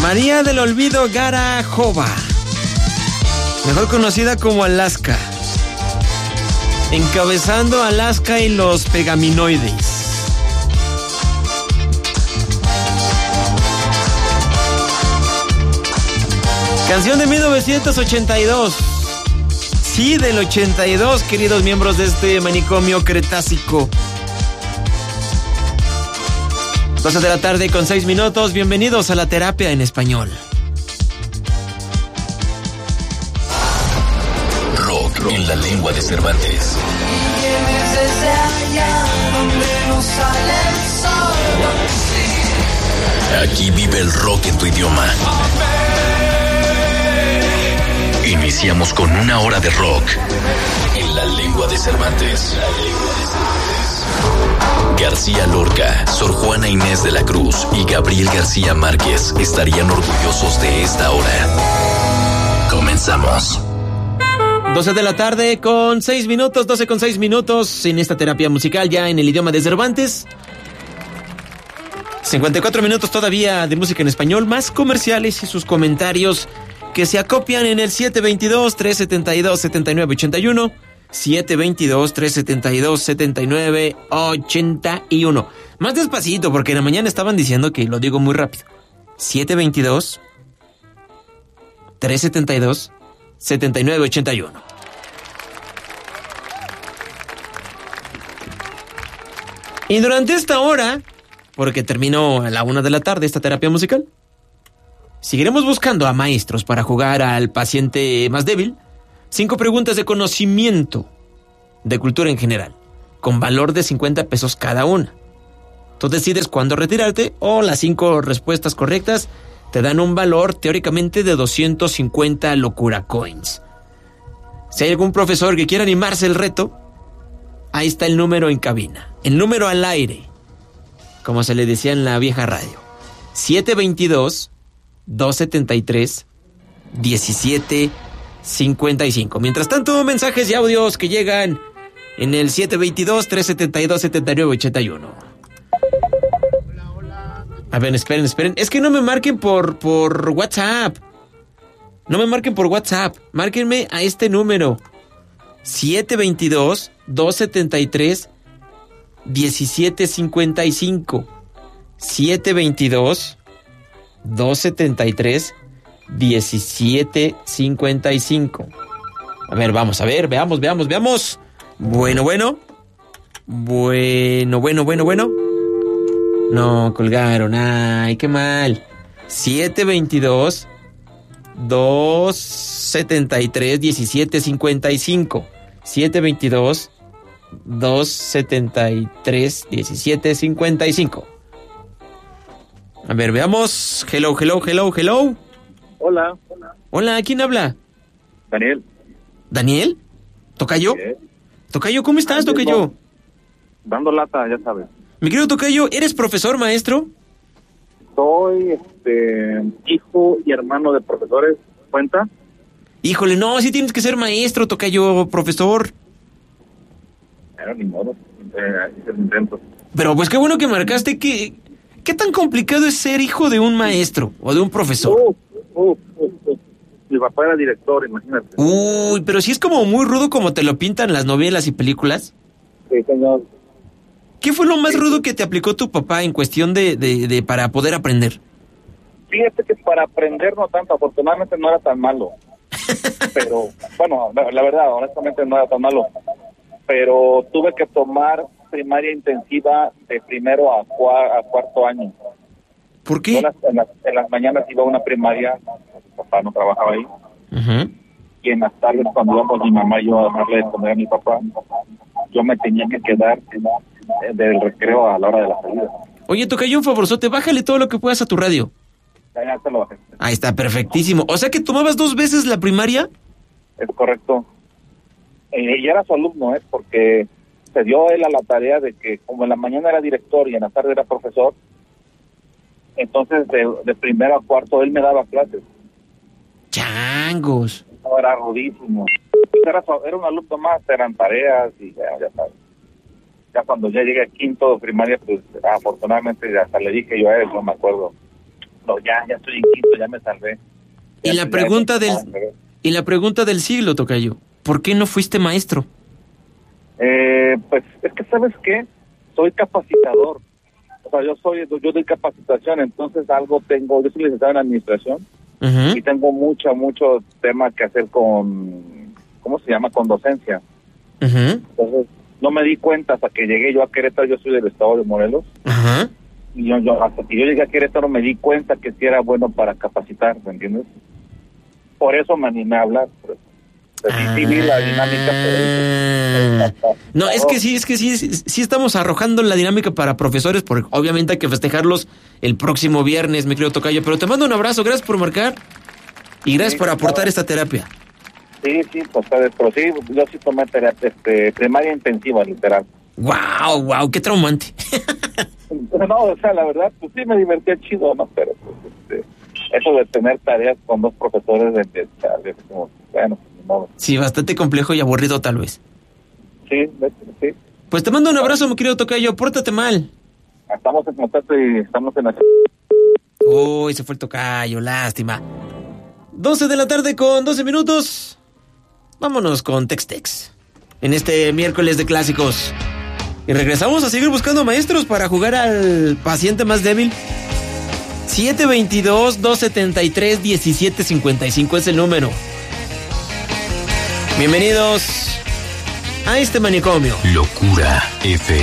María del Olvido Garajova, mejor conocida como Alaska, encabezando Alaska y los Pegaminoides. Canción de 1982. Sí, del 82, queridos miembros de este manicomio cretácico. 12 de la tarde con 6 minutos. Bienvenidos a la terapia en español. Rock en la lengua de Cervantes. Aquí vive el rock en tu idioma. Iniciamos con una hora de rock en la lengua de Cervantes. García Lorca, Sor Juana Inés de la Cruz y Gabriel García Márquez estarían orgullosos de esta hora. Comenzamos. 12 de la tarde con 6 minutos, 12 con 6 minutos en esta terapia musical ya en el idioma de Cervantes. 54 minutos todavía de música en español, más comerciales y sus comentarios que se acopian en el 722-372-7981, 722-372-7981. Más despacito, porque en la mañana estaban diciendo que lo digo muy rápido. 722-372-7981. Y durante esta hora, porque terminó a la 1 de la tarde esta terapia musical, seguiremos buscando a maestros para jugar al paciente más débil. 5 preguntas de conocimiento de cultura en general, con valor de 50 pesos cada una. Tú decides cuándo retirarte, o las 5 respuestas correctas te dan un valor teóricamente de 250 locura coins. Si hay algún profesor que quiera animarse el reto, ahí está el número en cabina. El número al aire, como se le decía en la vieja radio. 722-273-1755. Mientras tanto, mensajes y audios que llegan en el 722-372-7981. A ver, esperen. Es que no me marquen por WhatsApp. No me marquen por WhatsApp. Márquenme a este número. 722-273-1755. 722-273-1755. A ver, vamos a ver, veamos. Bueno. No, colgaron, ay, qué mal. 722-273-1755. 722-273-1755. A ver, veamos. Hello. Hola. Hola, ¿quién habla? Daniel. ¿Daniel? ¿Tocayo? ¿Sí? Tocayo, ¿cómo estás, Tocayo? Dando lata, ya sabes. Mi querido Tocayo, ¿eres profesor, maestro? Soy hijo y hermano de profesores. ¿Cuenta? Híjole, no, sí tienes que ser maestro, Tocayo, profesor. Pero ni modo, hice el intento. Pero pues qué bueno que marcaste. ¿Qué tan complicado es ser hijo de un maestro o de un profesor? Mi papá era director, imagínate. Uy, pero sí es como muy rudo como te lo pintan las novelas y películas. Sí, señor. ¿Qué fue lo más rudo que te aplicó tu papá en cuestión de para poder aprender? Fíjate que para aprender no tanto, afortunadamente no era tan malo. Pero, bueno, la verdad, honestamente no era tan malo. Pero tuve que tomar primaria intensiva de primero a cuarto año. ¿Por qué? Yo en las mañanas iba a una primaria, mi papá no trabajaba ahí. Uh-huh. Y en las tardes, cuando íbamos mi mamá y yo a darle de comer a mi papá, yo me tenía que quedar del recreo a la hora de la salida. Oye, Tocayo, un favorzote, bájale todo lo que puedas a tu radio. Ya te lo bajé. Ahí está, perfectísimo. O sea que tomabas 2 veces la primaria. Es correcto. Y era su alumno, porque se dio él a la tarea de que como en la mañana era director y en la tarde era profesor, entonces de primero a cuarto él me daba clases. Changos. No, era rudísimo. Era un alumno más, eran tareas y ya sabes. Ya cuando ya llegué a quinto de primaria, pues afortunadamente hasta le dije yo a él, no me acuerdo. No, ya estoy en quinto, ya me salvé. Y la pregunta del siglo, tocayo, ¿por qué no fuiste maestro? Pues es que, ¿sabes qué? Soy capacitador. O sea, yo doy capacitación, entonces yo soy licenciado en administración. Uh-huh. Y tengo mucho tema que hacer con, ¿cómo se llama? Con docencia. Uh-huh. Entonces, no me di cuenta hasta que llegué yo a Querétaro. Yo soy del estado de Morelos. Uh-huh. Y yo hasta que yo llegué a Querétaro me di cuenta que sí era bueno para capacitar, ¿me entiendes? Por eso me animé a hablar. Sí vi la dinámica, pero... No, es que sí estamos arrojando la dinámica para profesores, porque obviamente hay que festejarlos el próximo viernes, mi querido tocayo, pero te mando un abrazo, gracias por marcar y gracias por aportar esta terapia. Sí, pues pero sí, yo sí tomé terapia, primaria intensiva, literal. Wow, qué traumante. No, o sea, la verdad, pues sí me divertía chido, ¿no? Pero pues, eso de tener tareas con dos profesores como, bueno, no. Sí, bastante complejo y aburrido tal vez. Sí. Pues te mando un abrazo, mi querido tocayo, pórtate mal. Estamos en contacto y estamos en la... Uy, se fue el tocayo, lástima. 12 de la tarde con 12 minutos. Vámonos con Tex-Tex en este miércoles de clásicos. Y regresamos a seguir buscando maestros para jugar al paciente más débil. 722-273-1755 es el número. Bienvenidos a este manicomio. Locura FM.